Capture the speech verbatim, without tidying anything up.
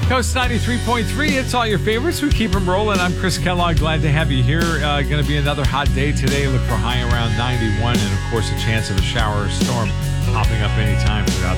Coast ninety-three point three, it's all your favorites. We keep them rolling. I'm Chris Kellogg. Glad to have you here. Uh, going to be another hot day today. Look for high around ninety-one and, of course, a chance of a shower or storm popping up anytime throughout